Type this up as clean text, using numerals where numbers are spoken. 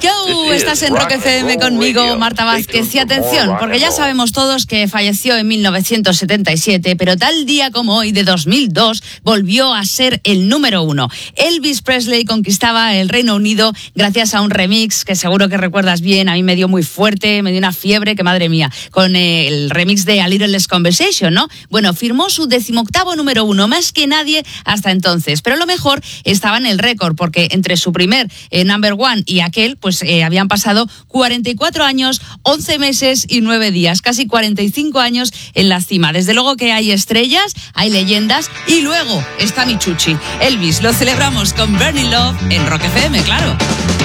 Yo, estás en Rock FM conmigo, Marta Vázquez. Y atención, porque ya sabemos todos que falleció en 1977, pero tal día como hoy, de 2002, volvió a ser el número 1. Elvis Presley conquistaba el Reino Unido gracias a un remix que seguro que recuerdas bien. A mí me dio muy fuerte, me dio una fiebre que madre mía, con el remix de A Little Less Conversation, ¿no? Bueno, firmó su 18º número 1, más que nadie hasta entonces. Pero lo mejor estaba en el récord, porque entre su primer number 1 y aquel, pues habían pasado 44 años, 11 meses y 9 días, casi 45 años en la cima. Desde luego que hay estrellas, hay leyendas y luego está mi chuchi. Elvis, lo celebramos con Burning Love en Rock FM, claro.